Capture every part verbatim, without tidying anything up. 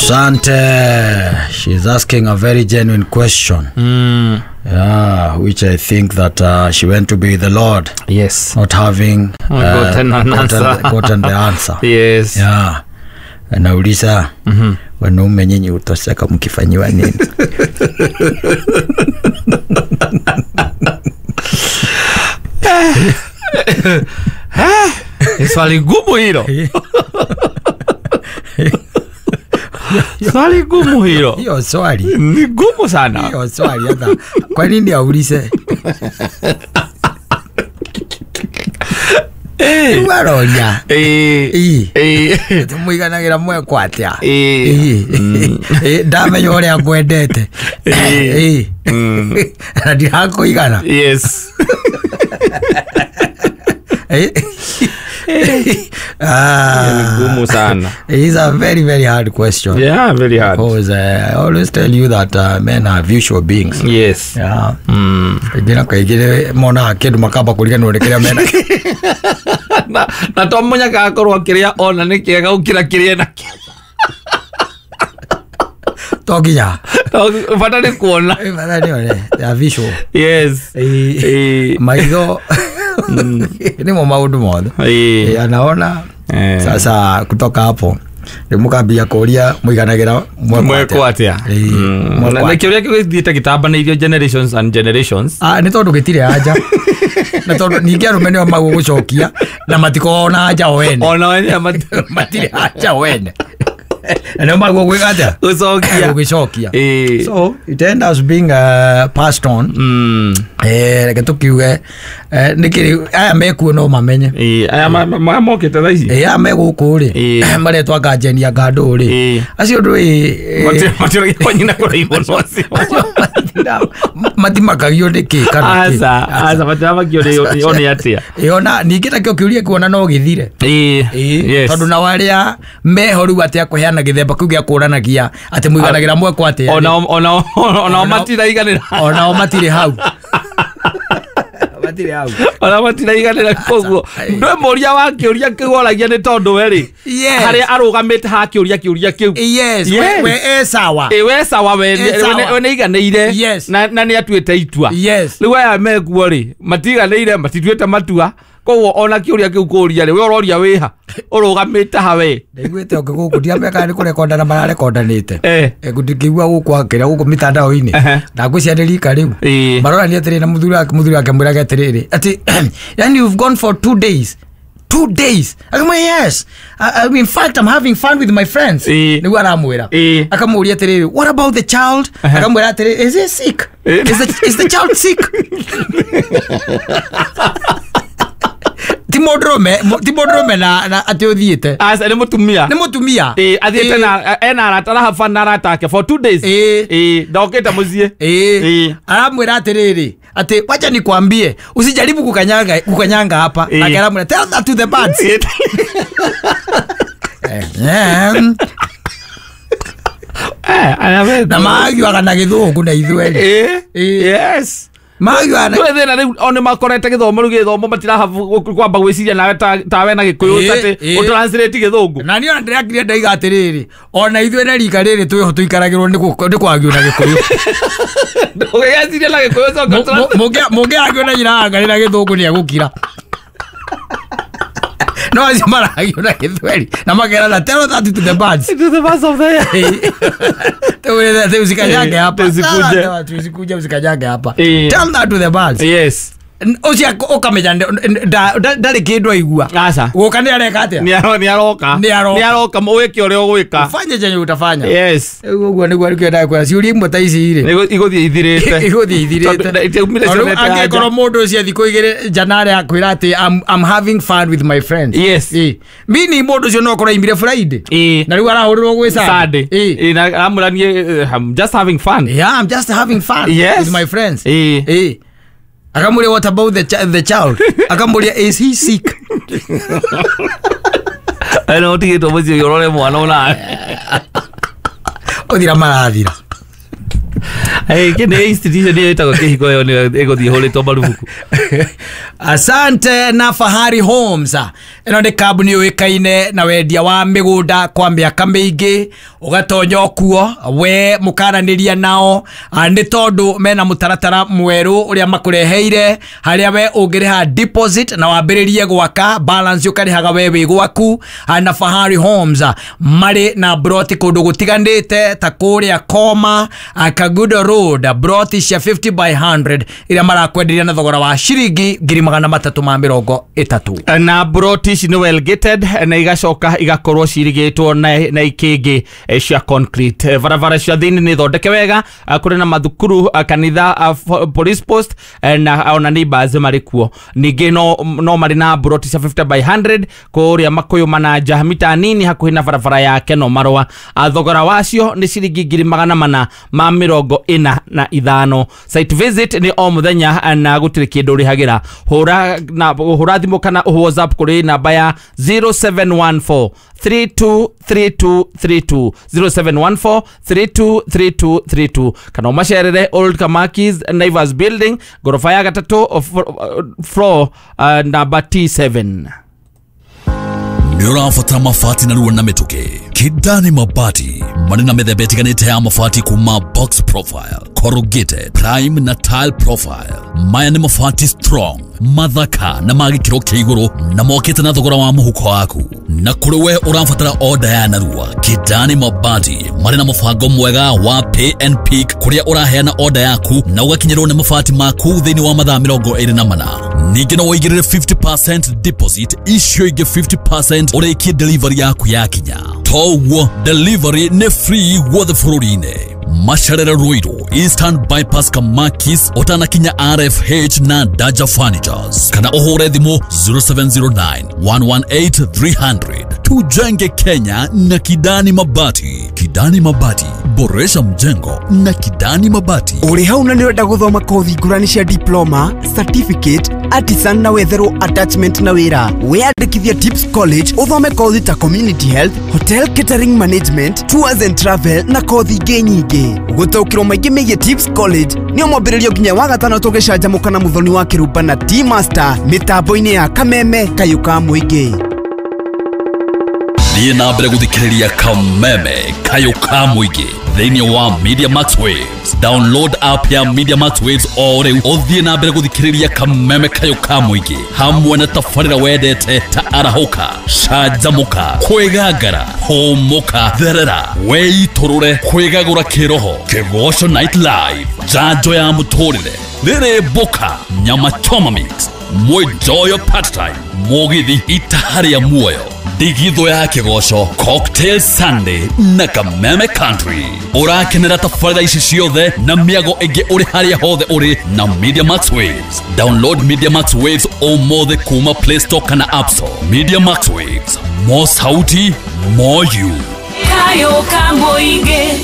Asante. She's asking a very genuine question. Mm. Yeah, which I think that uh, she went to be the Lord. Yes. Not having uh, gotten an answer. Gotten, gotten the answer. Yes. Yeah. Anauliza Mhm. wanaume nyinyi utoseka mkifanyiwa nini? Swali gumu hilo. Swali gumu hilo. Hiyo swali ni gumu sana. Hiyo swali hata kwa nini aulize? Eh, waronya. Eh. Eh. Tumwiganagira mwe kwatia. Eh. Eh, dame yore akwendete. Eh. Mm. Radi hako igana. Yes. Eh. Ah, gumu sana. It's a very very hard question. Yeah, very hard. Because uh, I always tell you that uh, men are visual beings. Yes. Yeah. Mm. Jina kaigire mona kindu makamba kurigana urekeria mena. na na tomunya ka korwa kiria ona ni kiega ukira kiria na Togiya. Fata ni kuona. Eh, fata ni ole. They are visual. Yes. Eh. Eh. Maigo. Ni mo maundu mothe. Eh, anaona. Sasa kutoka hapo nimukambia kuria muiganagira mwe kwatia. Eh. Na kiuria kigithiite gitambaneirio generations and generations. Ah, ni tondu gitire aja. Na tondu ningi arume nio magu gucokia na matikona aja wene. Ona wene matire aja wene. And magu gwigata gucokia gucokia. Eh. So it ends up being uh, passed on. Mm. Eh, reke tukiuge eh nikiri aya meku no mamenye. Eh, aya mamokete thaici. Eh, aya meguku ri. Mare twaka jenia gandu ri. Acio ndu eh matire matire kwanyina kura ibono acio. Matimakagio ndiki kana. Asa, asa matimakagio ri oni atia. Eh, ona ningi takio kiuria kuona no githire. Eh. Yes. Tondu na waria mehoru atia kuheana githemba kiu gia kuranagia ati muiganagira mwe kwatia. Ona ona ona matira iganira. Ona matire hau. Matire hau. Ona matira iganira koguo. Ndwe moria wa kiuria kigoragia ni tondu weri. Hari arugamite ha kiuria kiuria kiu. Yes. We e sawa. E we sawa we we iganire. Na na ni atuite itua. Riu aya meguo ri matiganire matituite matua. Koguo ona kiuria kiu kuria ri we uroria wiha urugamite ha we ndiguite okiguku ndiameka ni kurekonda na mara rekondanite eh ngudikigwa guku akira guku mitandao ini na ngwiciandirika riu marora ni atiri na muthuri wake muthuri wake mwiraga atiriri ati yani you've gone for two days two days akamwe yes I, I, in fact I'm having fun with my friends nigu aramwira akamuria atiriri what about the child akamwira atiriri is he sick is the is the child sick Timodrome Timodrome na na atiothiete asa ni mutumia ni mutumia eh athiete na ena aratara hava na aratake for two days eh eh ndokete muzie eh aramwira atiriri ati wacha nikwambie usijaribu kukanyanga kukanyanga hapa na aramwira tell that to the birds eh eh anawe na magio akana githungu na ithweli eh yes Magio ana twethe na riu oni makorete githomo rugi githomo matira havu kwamba gwiciria nawe ta we na gikuyu tate o translate githungu na niyo ndirakire ndaiga atiriri ona ithwe na rika riri twiho tuikaragirwo ni kwagio na gikuyu ndugeciria na gikuyu so muge muge agio na nyina angarira githungu ni agukira no acio maragio na githweri na magera na tell that to the birds to the birds of the air tewe that usikanyage hapa usikuje usikuje usikanyage hapa tell that to the birds yes ucia ukamenya ndari kindu aigua aca guka ni areka atia ni aro ni aroka ni aroka mwike ore ogwika ufanye chenye utafanya yes uguo ni gwari kwenda kwa ciuri imwe ta ici ri iguthie ithirite iguthie ithirite angekoro mundu ucio thiku igire janare akwira ati I'm, I'm having fun with my friends yes mi ni mundu ucio no kora imire Friday na riu arahurirwo gwi Sunday eh na amuranie I'm just having fun yeah I'm just having fun with my friends eh eh Akamuria what about the ch the child? Akamuria is he sick? I know to get over your own one on I. Odira marathira. Hey, kene institution ni itago kihiko yo ego di hole to marufuku. Asante na Fahari Homes. eno ni kambuni uikaine na wendia wa migunda kwa miaka mingi ugatonya kuo we mukaraniria nao ni tondu mena mutaratara mweru uria makureheire haria we ungiriha deposit na wambiririe gwaka balance ukarihaga we wi gwaku na Fahari Homes mari na broti kundu gutiganite ta kuria Koma Kagudo Road broti cia fifty by one hundred iria marakwenderia na thogora wa shiringi ngiri magana matatu ma mirongo itatu na broti ni well gated na igacoka igakorwo cirigitwo na na ikingi cia concrete varavara cia thini ni thondeke wega kuri na mathukuru kanitha police post na ona neighbors mari kuo ningi no no mari na broti cia fifty by one hundred kuria makuyu manaja mita nini hakuhi na varavara yake no marwa thogora wacio ni ciringi ngiri magana mana ma mirongo ina na ithano site visit ni o muthenya na gutire kindu rihagira hura na hura thimu kana WhatsApp kuri namba ya zero seven one four three two three two three two zero seven one four three two three two three two kana umasherere Old Kamakis Naivas Building gorofa ya gatatu floor uh, number T seven. Nirafata mafati na ruwa na metoke Kidani Mabati manina methemba itiganite ya mafati kuma box profile, corrugated, prime na tile profile. Maya ni mafati strong, mathaka na magikiro kia iguru na mokite na thogora wa muhuko waku. Na kuri we urafatara order ya narua Kidani Mabati marina mufango mwega wa pay and pick kuria uraheana order yaku na ugakinyirwo ni mafati maku thini wa mathaa mirongo iri na mana. Ningi no wigirire fifty percent deposit isio ige fifty percent urekie delivery yaku yakinya. Towo delivery ne free wothe fururine. Masharera Ruido Eastern Bypass Kamakis otana kinya R F H na Daja Furnitures kana ohore thimo zero seven zero nine one one eight three hundred. Tujenge Kenya na Kidani Mabati. Kidani Mabati, boresha mjengo na Kidani Mabati. Uri hau na nirenda guthoma kothi ngurani cia diploma, certificate, artisan na wetherwo attachment na wira. Weyandikithia Tips College uthome kothi ta community health, hotel catering management, tours and travel na kothi ingi nyingi. Gutaukirwo maingi megie Tips College ni omwambiririo nginya wa gatano tugicanjamuka na muthoni wa Kirumba na T Master mitambo-ini ya Kameme Kayuka Muingi. Thiĩ na mbere gũthikĩrĩria Kameme Kayuka Muingi thĩinĩ wa Media Max Waves. Download app ya Media Max Waves o rĩu ũthiĩ na mbere gũthikĩrĩria Kameme Kayuka Muingi hamwe na tabarĩra wendete ta arahũka, canjamũka, kwĩgangara, hũmũka, therera, weitũrũre, kwĩgagũra kĩroho, Kĩgoco Night Live, njanjo ya mũtũrĩre, rĩrĩ mboka, nyama choma mix, mwĩjoyo part time, mũgithi itaharĩa muoyo, digitho ya Kĩgoco, Cocktail Sunday na Kameme Country. Ũrakenera tabarĩra ici ciothe na mĩago ĩngĩ ũrĩ harĩa hothe ũrĩ na Media Max Waves. Download Media Max Waves ũmũthĩ kuma Play Store kana App Store. Media Max Waves, more sauti, more you. Kayuka Muingi.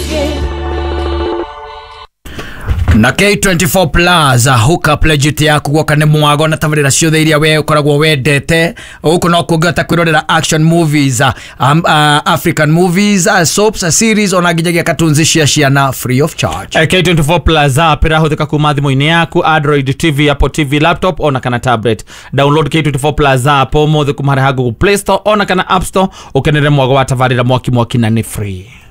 Na K twenty-four Plus hook up legit yaku gwoka ne mwago na tabarira ciothe iria we ukoragwo wendete uko no kungata kwirorera action movies um, uh, African movies uh, soaps uh, series ona nginyagia cartoons cia ciana free of charge. uh, K twenty-four Plus app irahuthika kuma thimu-ini yaku Android T V, Apple T V, laptop ona kana tablet. Download K twenty-four Plus app omothe kuma harĩa Google Play Store ona kana App Store ukenere mwago wa tabarira mwaki mwaki na ni free.